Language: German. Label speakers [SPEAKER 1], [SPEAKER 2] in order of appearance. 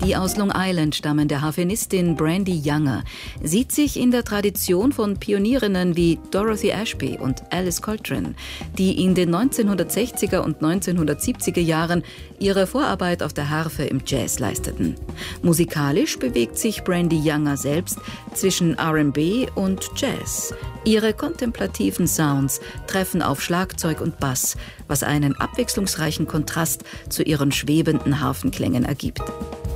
[SPEAKER 1] Die aus Long Island stammende Harfenistin Brandy Younger sieht sich in der Tradition von Pionierinnen wie Dorothy Ashby und Alice Coltrane, die in den 1960er und 1970er Jahren ihre Vorarbeit auf der Harfe im Jazz leisteten. Musikalisch bewegt sich Brandy Younger selbst zwischen R&B und Jazz. Ihre kontemplativen Sounds treffen auf Schlagzeug und Bass, was einen abwechslungsreichen Kontrast zu ihren schwebenden Harfenklängen ergibt.